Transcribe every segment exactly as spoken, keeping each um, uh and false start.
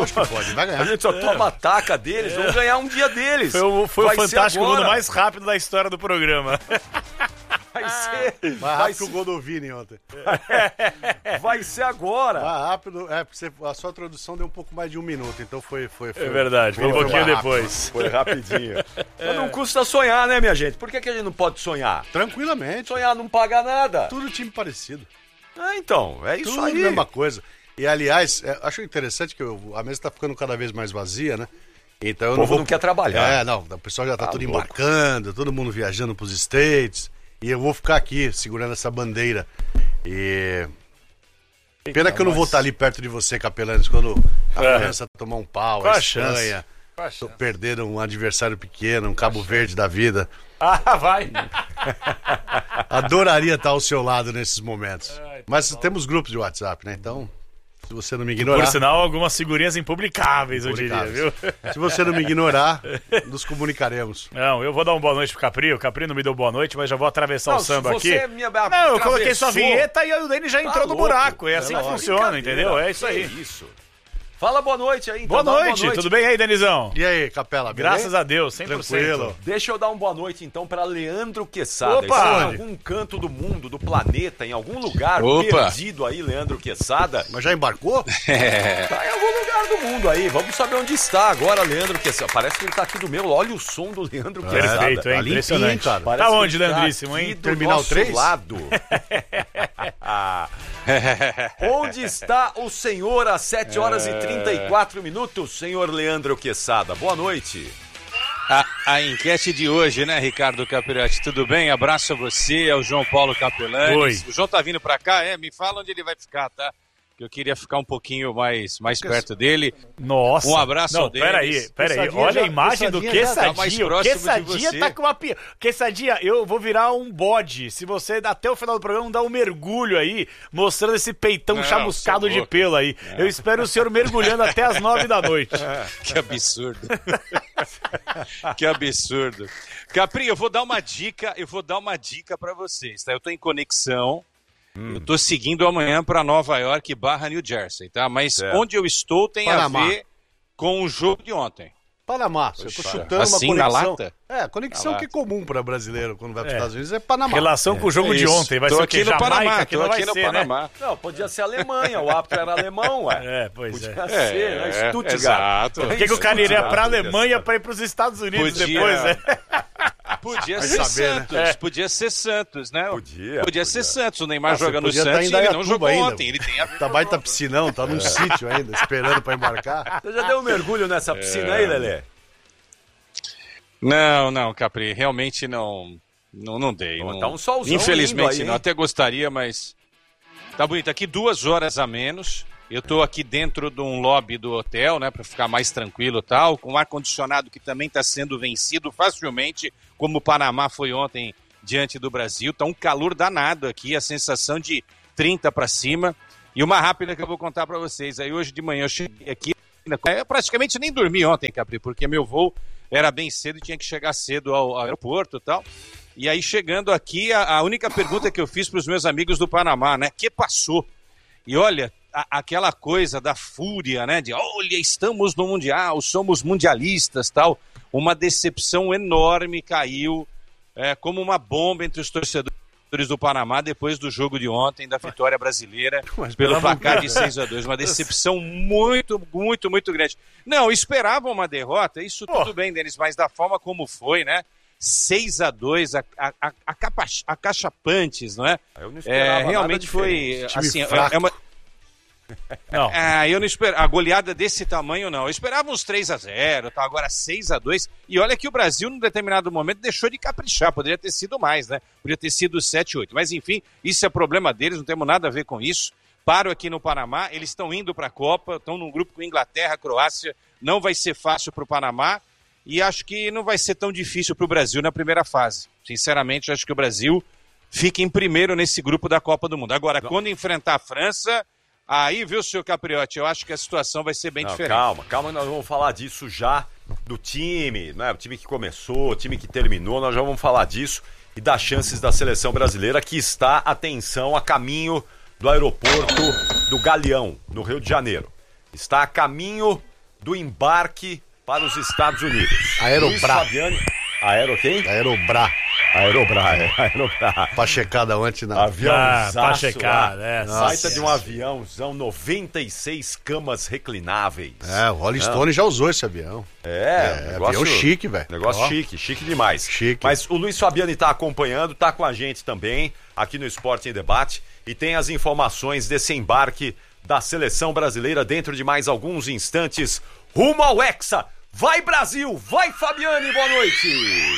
Lógico que pode, vai ganhar. A gente só toma ataca deles, vamos ganhar um dia deles. Foi o, foi o Fantástico Mundo mais rápido da história do programa. Vai ser. Mais vai rápido ser, que o gol do Vini ontem. vai ser agora. Mais rápido, é, porque você, a sua tradução deu um pouco mais de um minuto, então foi... foi, foi É verdade, foi um foi pouquinho mais depois. Foi rapidinho. Mas não custa sonhar, né, minha gente? Por que, que a gente não pode sonhar? Tranquilamente. Sonhar não paga nada. Tudo time parecido. Ah, então, é isso Tudo aí. a mesma coisa. E, aliás, é, acho interessante que eu, a mesa tá ficando cada vez mais vazia, né? Então eu O não povo vou... não quer trabalhar. É, não, o pessoal já tá, Tá tudo louco. embarcando, todo mundo viajando pros States. E eu vou ficar aqui, segurando essa bandeira. E... Pena que eu não vou estar ali perto de você, Capelanes, quando a É. França tomar um pau, Qual a a chance? Espanha, Qual a tô chance? perdendo um adversário pequeno, um Cabo Verde da vida. Ah, vai. Adoraria estar ao seu lado nesses momentos. Ai, tá Mas temos grupos de WhatsApp, né? Então, se você não me ignorar... Por sinal, algumas figurinhas impublicáveis, eu diria, viu? Se você não me ignorar, nos comunicaremos. Não, eu vou dar uma boa noite pro Capri. O Capri não me deu boa noite, mas já vou atravessar Não, o samba se você aqui. me Não, eu coloquei sua atravessou. vinheta e o Denis já entrou Tá no louco. buraco. É assim Não, que não, funciona, brincadeira. entendeu? É isso aí. Que isso. Fala boa noite aí, então. Boa dá uma noite, tudo bem aí, Denizão? E aí, Capela, beleza? Graças a Deus, cem por cento. Tranquilo. Deixa eu dar uma boa noite, então, para Leandro Quesada. Opa! Está em Onde? algum canto do mundo, do planeta, em algum lugar Opa! perdido aí, Leandro Quesada. Mas já embarcou? Tá em algum lugar do mundo aí. Vamos saber onde está agora, Leandro Quesada. Parece que ele tá aqui do meu. Olha o som do Leandro Quesada. Perfeito, hein? Tá limpinho, Impressionante. cara. Parece Tá que onde, ele Leandríssimo, hein? aqui do Terminal nosso três? lado. Onde está o senhor às sete horas e trinta e quatro minutos, senhor Leandro Quesada? Boa noite. A, a enquete de hoje, né, Ricardo Capirati? Tudo bem? Abraço a você, ao João Paulo Capelanes. Oi. O João tá vindo pra cá, é? Me fala onde ele vai ficar, tá? Que eu queria ficar um pouquinho mais, mais perto dele. Nossa. Um abraço Não, ao Denis. peraí, peraí. Quesadinha Olha já- a imagem do quesadinha já tá mais Quesadinha. O próximo de Quesadinha você. tá com uma pia. Quesadinha, eu vou virar um bode. Se você, até o final do programa, dar um mergulho aí, mostrando esse peitão Não, chamuscado você é de louco. pelo aí. Eu espero o senhor mergulhando até as nove da noite. Que absurdo. Que absurdo. Capri, eu vou dar uma dica, eu vou dar uma dica pra vocês, tá? Eu tô em conexão, eu tô seguindo amanhã pra Nova York barra New Jersey, tá? Mas Certo. onde eu estou tem Panamá. a ver com o jogo de ontem. Panamá. Eu tô Poxa. chutando Assim, uma na conexão. lata? É, a conexão Na que é lata. comum para brasileiro quando vai para os É. Estados Unidos é Panamá. Relação com o jogo É de isso. ontem. Vai tô ser o aqui quê? no Jamaica, Panamá, que tô não vai aqui no ser, né? Panamá. Não, podia ser Alemanha. O árbitro era alemão, ué. É, pois Podia é. ser, né? É, Stuttgart. exato. Por que, que o cara iria pra Stuttgart, Alemanha pra ir pros Estados Unidos Podia- depois, né? Podia Vai ser saber, né? Santos, É. podia ser Santos, né? Podia, Podia ser podia. Santos. O Neymar Ah, você joga no podia tá Santos em e ele não Indaiatuba jogou ainda. ontem. Ele tem a ver Tá com baita o jogo. piscinão, tá num sítio ainda, esperando para embarcar. Você já deu um mergulho nessa piscina aí, Lelê? Não, não, Capri, realmente não, não, não dei. Pô, não- tá um solzão Infelizmente lindo aí, não, hein? até gostaria, mas tá bonito. Aqui duas horas a menos. Eu tô aqui dentro de um lobby do hotel, né, para ficar mais tranquilo e tal, com ar condicionado que também está sendo vencido facilmente, como o Panamá foi ontem diante do Brasil. Tá um calor danado aqui, a sensação de trinta para cima. E uma rápida que eu vou contar para vocês. Aí hoje de manhã eu cheguei aqui, eu praticamente nem dormi ontem, Capri, porque meu voo era bem cedo e tinha que chegar cedo ao, ao aeroporto e tal. E aí, chegando aqui, a, a única pergunta que eu fiz para os meus amigos do Panamá, né? Que passou? E olha, a, aquela coisa da fúria, né? De, olha, estamos no Mundial, somos mundialistas, tal. Uma decepção enorme caiu é, como uma bomba entre os torcedores do Panamá depois do jogo de ontem, da vitória brasileira, Mas pelo pelo placar amor de de seis a dois. Uma decepção muito, muito, muito grande. Não, esperavam uma derrota, isso Pô. tudo bem, Denis, mas da forma como foi, né? seis a dois, a, a, a, a, capa, a cachapantes, não é? Eu não esperava É, nada realmente foi, diferente. Time assim, é, fraco. é uma... Não. Ah, eu não esperava. A goleada desse tamanho, não. Eu esperava uns três a zero, tá? Agora seis a dois. E olha que o Brasil, num determinado momento, deixou de caprichar. Poderia ter sido mais, né? Poderia ter sido sete a oito. Mas, enfim, isso é problema deles, não temos nada a ver com isso. Paro aqui no Panamá, eles estão indo para a Copa, estão num grupo com Inglaterra, Croácia. Não vai ser fácil para o Panamá. E acho que não vai ser tão difícil para o Brasil na primeira fase. Sinceramente, acho que o Brasil fica em primeiro nesse grupo da Copa do Mundo. Agora, quando enfrentar a França... Aí, viu, senhor Capriotti, eu acho que a situação vai ser bem Não, diferente. calma, calma, nós vamos falar disso já, do time, né? O time que começou, o time que terminou, nós já vamos falar disso e das chances da seleção brasileira que está, atenção, a caminho do aeroporto do Galeão, no Rio de Janeiro. Está a caminho do embarque para os Estados Unidos. Aerobra. Luiz Fabiani. Aero quem? Aerobra. Aerobra, é. Aerobra. Pra checar da onde na... Aviãozaço Ah, pra checar, lá. é. Saída de um aviãozão, noventa e seis camas reclináveis. É, o Rolling Stone já usou esse avião. É, É, negócio avião chique, velho. Negócio Ó. chique, chique demais. Chique. Mas o Luiz Fabiani tá acompanhando, tá com a gente também, aqui no Esporte em Debate, e tem as informações desse embarque da seleção brasileira dentro de mais alguns instantes, rumo ao Hexa. Vai Brasil, vai Fabiani, boa noite!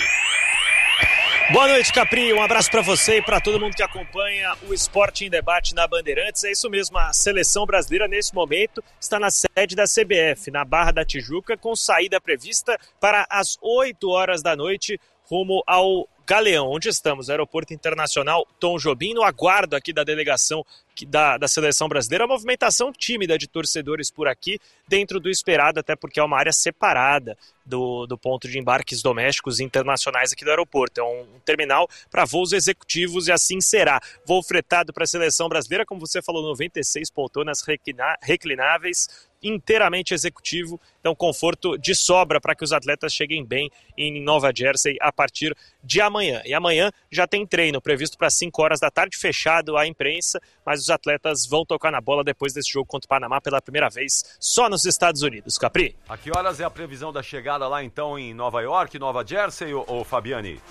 Boa noite, Capri. Um abraço para você e para todo mundo que acompanha o Esporte em Debate na Bandeirantes. É isso mesmo, a seleção brasileira nesse momento está na sede da C B F, na Barra da Tijuca, com saída prevista para as oito horas da noite, rumo ao Galeão, onde estamos, Aeroporto Internacional Tom Jobim, no aguardo aqui da delegação da, da seleção brasileira. A movimentação tímida de torcedores por aqui, dentro do esperado, até porque é uma área separada do, do ponto de embarques domésticos e internacionais aqui do aeroporto. É um, um terminal para voos executivos e assim será. Voo fretado para a seleção brasileira, como você falou, noventa e seis poltronas reclina, reclináveis, inteiramente executivo, então conforto de sobra para que os atletas cheguem bem em Nova Jersey a partir de amanhã. E amanhã já tem treino previsto para cinco horas da tarde, fechado à imprensa, mas os atletas vão tocar na bola depois desse jogo contra o Panamá pela primeira vez só nos Estados Unidos. Capri? A que horas é a previsão da chegada lá então em Nova York, Nova Jersey, ou, ou Fabiani?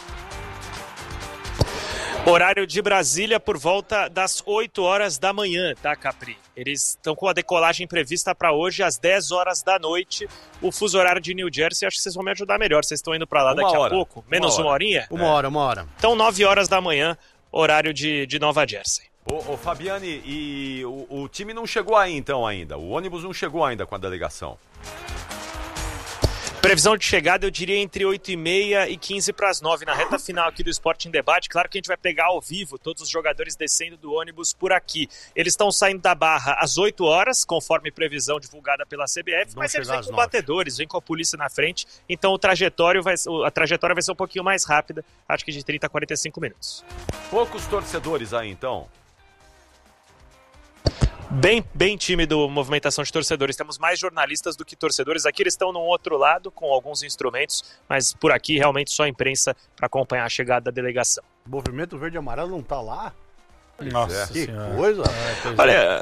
Horário de Brasília por volta das oito horas da manhã, tá, Capri? Eles estão com a decolagem prevista para hoje às dez horas da noite. O fuso horário de New Jersey, acho que vocês vão me ajudar melhor. Vocês estão indo para lá Uma daqui hora. a pouco? Menos Uma uma, hora. horinha? Uma hora, uma hora. Então nove horas da manhã, horário de, de Nova Jersey. Ô, ô Fabiani, e o, o time não chegou aí então ainda? O ônibus não chegou ainda com a delegação? Previsão de chegada, eu diria, entre oito e meia e quinze para as nove, na reta final aqui do Esporte em Debate. Claro que a gente vai pegar ao vivo todos os jogadores descendo do ônibus por aqui. Eles estão saindo da Barra às oito horas, conforme previsão divulgada pela C B F, Vão mas eles chegar vêm às com nove. batedores, vêm com a polícia na frente, então o trajetório vai, a trajetória vai ser um pouquinho mais rápida, acho que de trinta a quarenta e cinco minutos. Poucos torcedores aí então? Bem, bem tímido movimentação de torcedores. Temos mais jornalistas do que torcedores. Aqui eles estão num outro lado com alguns instrumentos, mas por aqui realmente só a imprensa para acompanhar a chegada da delegação. O movimento verde e amarelo não tá lá? Nossa Que senhora. coisa. Olha,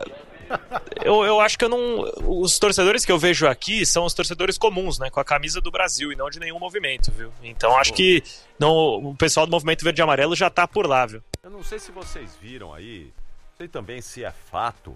eu, eu acho que eu não. Os torcedores que eu vejo aqui são os torcedores comuns, né? Com a camisa do Brasil e não de nenhum movimento, viu? Então acho que não, o pessoal do movimento verde e amarelo já tá por lá, viu? Eu não sei se vocês viram aí, não sei também se é fato,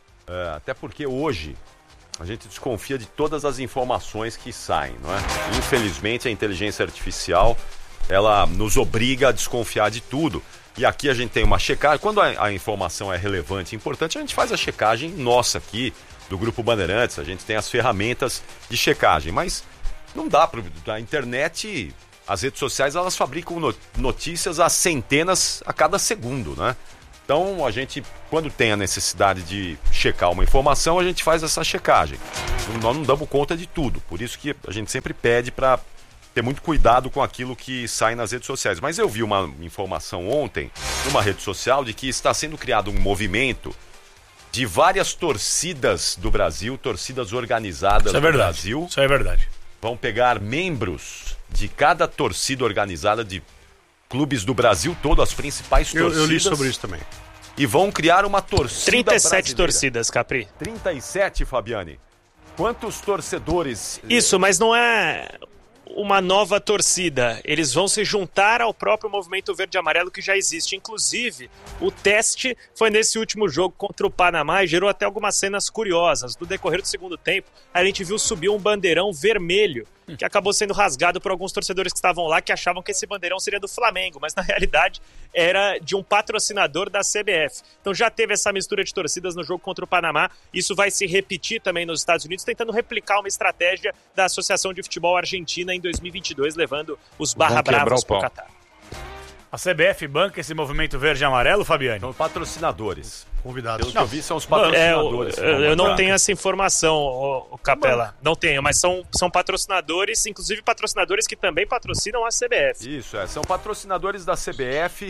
é, até porque hoje a gente desconfia de todas as informações que saem, não é? Infelizmente a inteligência artificial, ela nos obriga a desconfiar de tudo. E aqui a gente tem uma checagem, quando a, a informação é relevante e importante, a gente faz a checagem nossa aqui, do Grupo Bandeirantes, a gente tem as ferramentas de checagem, mas não dá para a internet, as redes sociais, elas fabricam no- notícias a centenas a cada segundo, né? Então a gente, quando tem a necessidade de checar uma informação, a gente faz essa checagem. Nós não damos conta de tudo, por isso que a gente sempre pede para ter muito cuidado com aquilo que sai nas redes sociais. Mas eu vi uma informação ontem, numa rede social, de que está sendo criado um movimento de várias torcidas do Brasil, torcidas organizadas Isso é do verdade. Brasil, Isso é verdade. vão pegar membros de cada torcida organizada de clubes do Brasil todo, as principais Eu, torcidas, eu li sobre isso também. e vão criar uma torcida trinta e sete brasileira. torcidas, Capri. trinta e sete, Fabiani. Quantos torcedores... Isso, mas não é uma nova torcida. Eles vão se juntar ao próprio movimento verde e amarelo que já existe. Inclusive, o teste foi nesse último jogo contra o Panamá e gerou até algumas cenas curiosas. No decorrer do segundo tempo, a gente viu subir um bandeirão vermelho que acabou sendo rasgado por alguns torcedores que estavam lá, que achavam que esse bandeirão seria do Flamengo, mas na realidade era de um patrocinador da C B F. Então já teve essa mistura de torcidas no jogo contra o Panamá. Isso vai se repetir também nos Estados Unidos, tentando replicar uma estratégia da Associação de Futebol Argentina em dois mil e vinte e dois, levando os Barra quebrar Bravos o para o pau. Catar. A C B F banca esse movimento verde e amarelo, Fabiani? São patrocinadores. Convidados. Pelo que eu vi, são os É, eu, patrocinadores. eu- eu não tenho essa informação, ô, ô, Capela. Não tenho, mas são, são patrocinadores, inclusive patrocinadores que também patrocinam a C B F. Isso, é. São patrocinadores da C B F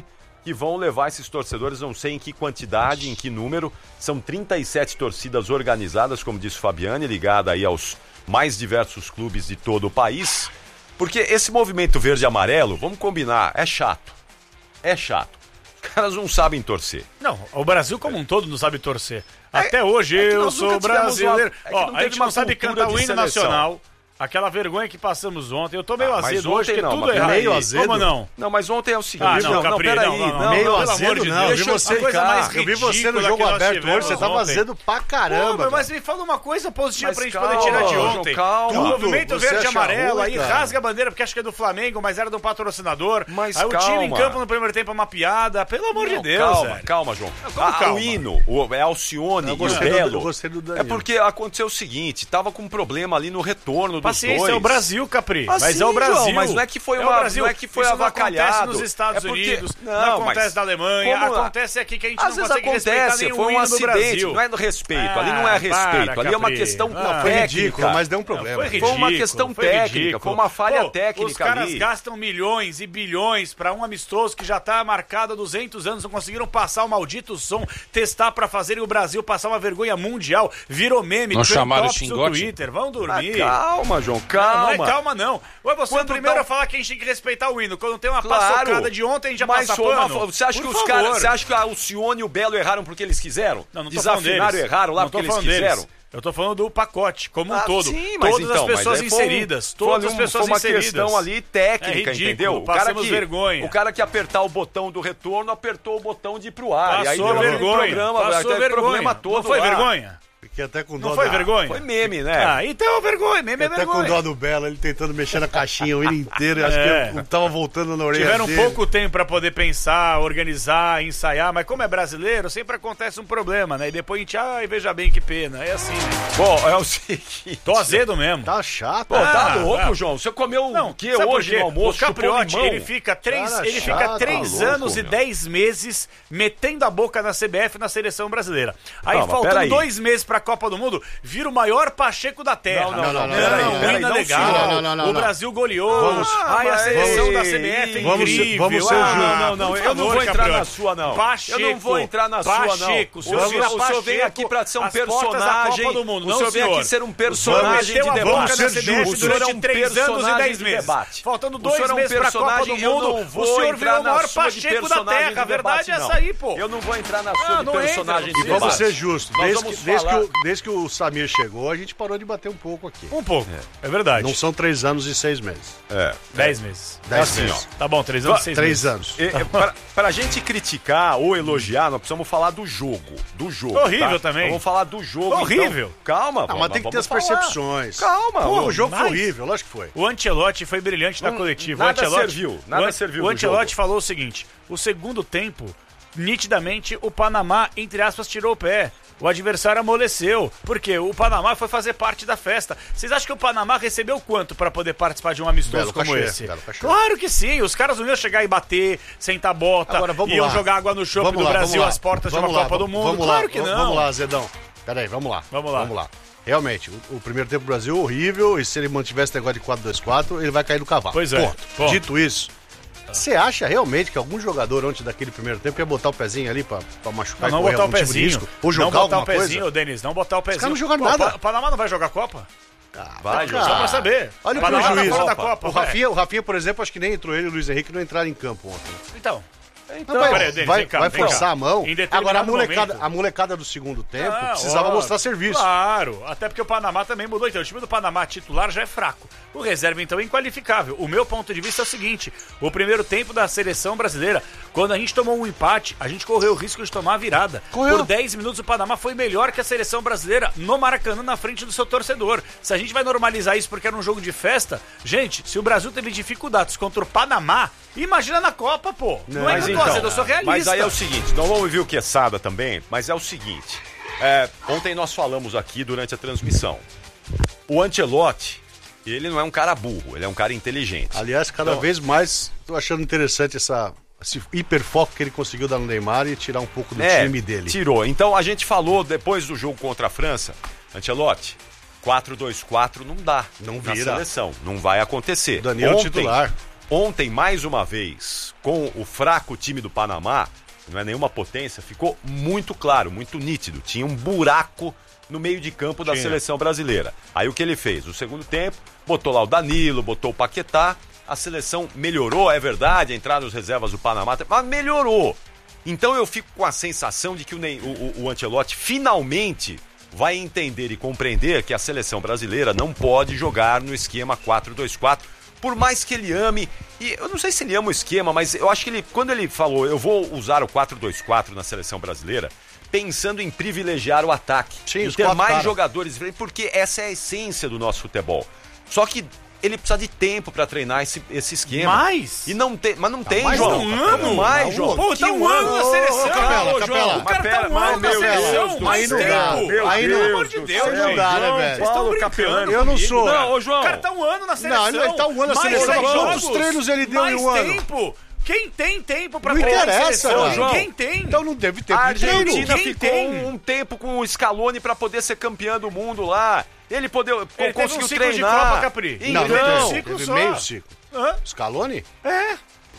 que vão levar esses torcedores, não sei em que quantidade, em que número. São trinta e sete torcidas organizadas, como disse o Fabiane, ligada aí aos mais diversos clubes de todo o país. Porque esse movimento verde e amarelo, vamos combinar, é chato. É chato. Os caras não sabem torcer. Não, o Brasil como um todo não sabe torcer. Até é, hoje é eu sou brasileiro. Uma, é Ó, a gente não sabe cantar o hino nacional. Aquela vergonha que passamos ontem. Eu tô meio ah, azedo hoje, porque tudo é errado. Meio azedo? Como não? Não, mas ontem é o seguinte. Ah, não, não, Capri, não, peraí. Não, não, não, meio não, azedo, não. Eu vi você, cara, eu vi você no jogo aberto hoje, você tava azedo pra caramba. Pô, mas me fala uma coisa positiva mas pra gente calma, poder tirar de ontem. Calma. O movimento verde e amarelo, ruim, aí cara. rasga a bandeira porque acha que é do Flamengo, mas era do patrocinador. Mas aí calma. o time em campo no primeiro tempo é uma piada. Pelo amor não, de Deus, Calma, velho. calma, João. Como ah, calma? O hino, o, é Alcione e o Belo. Eu gostei do Danilo. É porque aconteceu o seguinte, tava com um problema ali no retorno dos Paciência, dois. é o Brasil, Capri. Ah, mas sim, é o Brasil. João, mas não é que foi é uma, o Brasil. não é que foi Isso avacalhado. Não acontece nos Estados é porque, Unidos, não, não acontece mas, na Alemanha, como, acontece aqui que a gente às não vezes consegue respeitar acontece, nenhum foi um hino do acidente, Brasil. não é no respeito, Ah, ali não é respeito, para, ali é uma Capri. questão Ah, Foi técnica. ridículo, mas deu um problema. Foi ridículo, Foi uma questão foi técnica, ridículo. foi uma falha Pô, técnica os caras ali. gastam milhões e bilhões pra um amistoso que já tá marcado há duzentos anos, não conseguiram passar o maldito som, testar pra fazerem o Brasil passar uma vergonha mundial, virou meme, não chamaram tops no xingote? Twitter, vão dormir. Ah, calma, João, calma. Não, não é calma não. Ué, você é o Quando primeiro tá- a falar que a gente tem que respeitar o hino. Quando tem uma Claro, paçocada de ontem, a gente já mas passa foi uma- pano. Você acha Por que os favor. caras, você acha que a Alcione e o Belo erraram porque eles quiseram? Não, não tô falando Desafinaram e deles. erraram lá Não tô porque eles falando quiseram? deles. Eu tô falando do pacote, como um Ah, todo. sim, mas todas então, as pessoas mas aí foi um- inseridas. foi Todas ali as um- pessoas foi uma inseridas. questão ali técnica, É ridículo, entendeu? O cara, passamos que, vergonha. o cara que apertar o botão do retorno, apertou o botão de ir pro ar. Passou e aí deu aquele vergonha. programa, Passou aquele vergonha. problema todo Não foi lá. vergonha? Fiquei até com dó Não foi da- vergonha? Foi meme, né? Ah, então é vergonha, meme é Fiquei até com vergonha. dó do Belo, ele tentando mexer na caixinha o hino inteiro. Acho É. que eu tava voltando na orelha Tiveram dele. pouco tempo pra poder pensar, organizar, ensaiar, mas como é brasileiro, sempre acontece um problema, né? E depois a gente, ai, veja bem que pena. É assim, né? Bom, é o seguinte. Tô azedo mesmo. Tá chato. Pô, tá Ah, louco, ah. João? Você comeu o quê sabe por hoje quê? no almoço? O Capriotti, Chupou ele limão? fica três, Cara ele chato, fica três louco, anos e meu. dez meses metendo a boca na C B F na seleção brasileira. Aí, Calma, faltando peraí. dois meses pra Copa do Mundo, vira o maior Pacheco da Terra. Não, não, não, não, peraí, Não, peraí, hino não, legal. senhor. Não, não, não, o não. Brasil goleou. Vamos- Ai, a mas- seleção da ei, C B F é vamos ser- incrível. vamos ser Ah, justos. Não, não, por eu não favor, vou entrar Capriotti. na sua, não. Pacheco, Eu não vou entrar na sua, não. Pacheco, O senhor senhor, vira o senhor vem Pacheco aqui pra ser um às portas da personagem. Copa do Mundo. O Não, senhor vem aqui senhor. ser um O personagem senhor de meteu a debate. boca na C B F O senhor é durante um três anos e personagem dez de meses. debate. Faltando O dois senhor é um meses pra Copa do personagem, eu Mundo, não o vou senhor entrar virou o na maior sua de Pacheco da personagem Terra. A de verdade é debate, essa aí, pô. Eu não vou entrar na Ah, sua de não entra, personagem não de E precisa. vamos debate. ser justos. Nós Desde vamos que, desde, que falar- o, desde que o Samir chegou, a gente parou de bater um pouco aqui. Um pouco, é verdade. Não são três anos e seis meses. É. Dez meses. Dez assim, meses. Tá bom, três anos, Va- seis Três meses. anos. É, é, pra, pra gente criticar ou elogiar, nós precisamos falar do jogo. Do jogo. Horrível tá? também. Vamos falar do jogo. Horrível. Então. Calma, Não, vamos, mas tem que ter as vamos falar. percepções. Calma, Pô, ô, o jogo foi mas- horrível, lógico que foi. O Ancelotti foi brilhante na Hum, coletiva. nada o Ancelotti, serviu, nada o An- serviu O do Ancelotti jogo. falou o seguinte: o segundo tempo, nitidamente, o Panamá, entre aspas, tirou o pé. O adversário amoleceu. Porque o Panamá foi fazer parte da festa. Vocês acham que o Panamá recebeu quanto pra poder participar de um amistoso Belo como cachê, esse? belo cachê. Claro que sim. Os caras não iam chegar e bater, sentar bota, Agora, vamos iam lá. jogar água no chope Vamos do lá, Brasil vamos lá. às portas Vamos de uma lá, Copa do vamos- Mundo. Vamos claro lá, que vamos- não. Vamos lá, Zedão. Peraí, vamos lá. Vamos lá. Vamos lá. Realmente, o, o primeiro tempo do Brasil é horrível e se ele mantivesse esse negócio de quatro dois quatro, ele vai cair do cavalo. Pois é. Ponto. Ponto. Dito isso, você acha realmente que algum jogador antes daquele primeiro tempo ia botar o pezinho ali pra, pra machucar Não, não e correr botar o algum tipo de pezinho. risco? Ou jogar não botar alguma o pezinho, coisa? Denis. Não botar o pezinho. caras não jogam Pô, nada. O Panamá não vai jogar Copa? Ah, Vai, cara. Só pra saber. Olha o Panamá tá prejuízo. fora da Copa, o, vai. Rafinha, o Rafinha, por exemplo, acho que nem entrou ele e o Luiz Henrique não entraram em campo ontem. Então. Não, vai peraí, Denis, vai, vem cá, vai vem forçar cá. a mão. Em determinado Agora, a molecada, momento- a molecada do segundo tempo Ah, precisava ó, mostrar serviço. Claro, até porque o Panamá também mudou. Então, o time do Panamá titular já é fraco. O reserva, então, é inqualificável. O meu ponto de vista é o seguinte: o primeiro tempo da seleção brasileira, quando a gente tomou um empate, a gente correu o risco de tomar a virada. Correu. Por dez minutos, o Panamá foi melhor que a seleção brasileira no Maracanã, na frente do seu torcedor. Se a gente vai normalizar isso porque era um jogo de festa, gente, se o Brasil teve dificuldades contra o Panamá, imagina na Copa, pô. Não, é Mas que eu então, tô dizendo, eu sou realista. mas aí é o seguinte, nós vamos ouvir o Quesada também, mas é o seguinte, é, ontem nós falamos aqui durante a transmissão, o Ancelotti, ele não é um cara burro, ele é um cara inteligente. Aliás, cada Então- vez mais tô achando interessante essa, esse hiperfoco que ele conseguiu dar no Neymar e tirar um pouco do É, time dele. tirou. Então a gente falou depois do jogo contra a França, Ancelotti, quatro dois quatro não dá Não na vira. seleção, não vai acontecer. O Danilo ontem, titular. ontem, mais uma vez, com o fraco time do Panamá, não é nenhuma potência, ficou muito claro, muito nítido. Tinha um buraco no meio de campo da Tinha. seleção brasileira. Aí o que ele fez? No segundo tempo, botou lá o Danilo, botou o Paquetá, a seleção melhorou, é verdade, entraram as reservas do Panamá, mas melhorou. Então eu fico com a sensação de que o, o, o Ancelotti finalmente vai entender e compreender que a seleção brasileira não pode jogar no esquema quatro dois quatro, por mais que ele ame, e eu não sei se ele ama o esquema, mas eu acho que ele, quando ele falou, eu vou usar o quatro dois quatro na seleção brasileira, pensando em privilegiar o ataque, Sim, em ter mais cara. jogadores, porque essa é a essência do nosso futebol. Só que ele precisa de tempo pra treinar esse, esse esquema. Mais? E não tem, mas não Tá tem, mais João. um ano? Como mais, Não, João? Pô, tá um ano na seleção. Ô, Capela, Ô, Capela. João, o cara tá um ano na seleção, mais Aí não dá. tempo. Aí Pelo não- amor de Deus, Aí não gente. dá, né, João, velho? Vocês estão Paulo brincando Capelani. Eu não comigo. sou. Não, ô, João. O cara tá um ano na seleção. Não, ele tá um ano na mais seleção. dez Quantos jogos, treinos ele deu em mais um ano? tempo. Quem tem tempo pra Não treinar interessa, a seleção? João. Ninguém tem. Então não teve tempo A de treino. Argentina Quem ficou tem? um, um tempo com o Scaloni pra poder ser campeã do mundo lá. Ele poder, Ele teve conseguiu um ciclo de treinar. Copa, Capri. Não, Então, teve um não ciclo teve só. meio ciclo. Hã? Scaloni? É.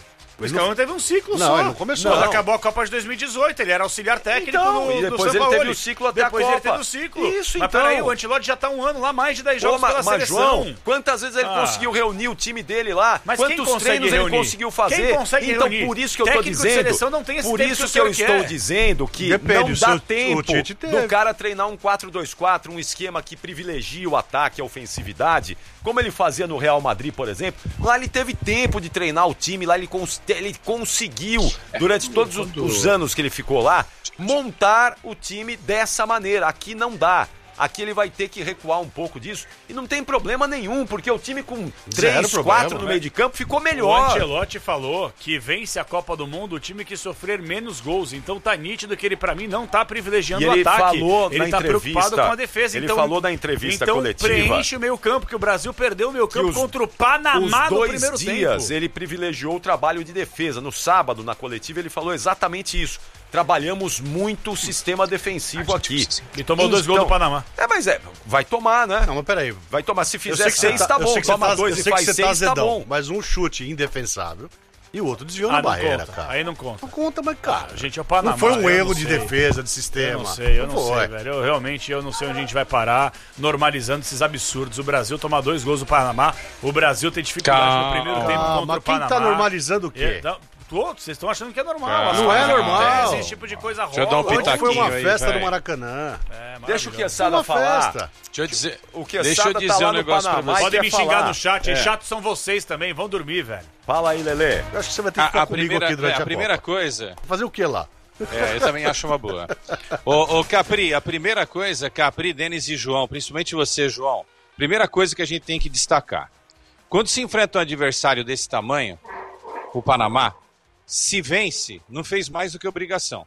O Scaloni teve um ciclo Não, só. ele não começou. Quando Não. acabou a Copa de dois mil e dezoito, ele era auxiliar técnico Então, do, e do depois ele Sampaoli. teve o ciclo até a Depois ele Copa. teve o ciclo. Isso, mas então. peraí, o Ancelotti já tá um ano lá, mais de dez jogos Pô, pela mas, mas, seleção. João, quantas vezes ele Ah. conseguiu reunir o time dele lá? Mas quem Quantos consegue treinos reunir? ele conseguiu fazer? Quem consegue então, reunir? por isso que eu estou Técnico de dizendo. seleção não tem esse por tempo isso que que o eu senhor estou quer. dizendo que Depende, não o dá seu- o tempo Tite teve. do cara treinar um quatro dois quatro, um esquema que privilegia o ataque, a ofensividade, como ele fazia no Real Madrid, por exemplo. Lá ele teve tempo de treinar o time, lá ele, cons ele conseguiu, durante todos os, os anos que ele ficou lá, montar o time dessa maneira. Aqui não dá. Aqui ele vai ter que recuar um pouco disso. E não tem problema nenhum, porque o time com três, problema, quatro no né? meio de campo ficou O melhor. Ancelotti falou que vence a Copa do Mundo o time que sofrer menos gols. Então tá nítido que ele, pra mim, não tá privilegiando E o ele ataque. falou ele na tá entrevista- preocupado com a defesa. ele então, falou na entrevista então coletiva. preenche o meio campo, que o Brasil perdeu o meio campo os- contra o Panamá Os no dois primeiro dias tempo. ele privilegiou o trabalho de defesa. No sábado, na coletiva, ele falou exatamente isso. Trabalhamos muito o sistema defensivo aqui. E tomou dois gols do Panamá. É, mas é, vai tomar, né? Não, mas peraí. Vai tomar. Se Eu fizer sei que você seis, tá, tá eu bom. sei que você Toma tá- dois eu e sei que faz você seis, tá tá zedão, bom. mas um chute indefensável e o outro desviou Ah, na não barreira, conta. cara. Aí não conta. Não conta, mas cara. Ah, gente, é o Panamá. não foi um eu erro não de sei. defesa, de sistema. Eu não sei, eu não foi. sei, velho. Eu realmente eu não sei onde a gente vai parar normalizando esses absurdos. O Brasil tomar dois gols do Panamá. O Brasil tem dificuldade Calma. no primeiro tempo Ah, contra mas o quem Panamá. tá normalizando o quê? É, não, todos, vocês estão achando que é normal. Ah, As não coisas é normal. acontecem, Esse tipo de coisa rola. Deixa eu dar um Ontem pitaquinho foi uma aí, festa vai. do Maracanã. É, Deixa o maravilhoso. Foi Quesada uma falar. festa. Deixa eu dizer, O Quesada deixa eu tá dizer lá um no negócio pra Panamá. você. Podem quer me xingar falar. no chat, É. chatos são vocês também, vão dormir, velho. Fala aí, Lelê. Eu acho que você vai ter que A, ficar a comigo primeira, aqui durante é, a a primeira Copa. coisa, Fazer o que lá? é, eu também acho uma boa. Ô, ô, Capri, a primeira coisa, Capri, Denis e João, principalmente você, João, primeira coisa que a gente tem que destacar. Quando se enfrenta um adversário desse tamanho, o Panamá, se vence, não fez mais do que obrigação.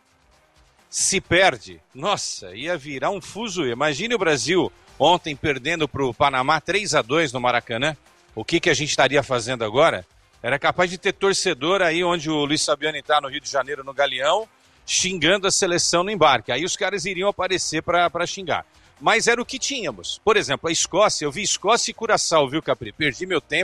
Se perde, nossa, ia virar um fuzuê. Imagine o Brasil ontem perdendo para o Panamá três a dois no Maracanã. O que, que a gente estaria fazendo agora? Era capaz de ter torcedor aí onde o Luiz Fabiani está no Rio de Janeiro, no Galeão, xingando a seleção no embarque. Aí os caras iriam aparecer para xingar. Mas era o que tínhamos. Por exemplo, a Escócia, eu vi Escócia e Curaçao, viu, Capri? Perdi meu tempo.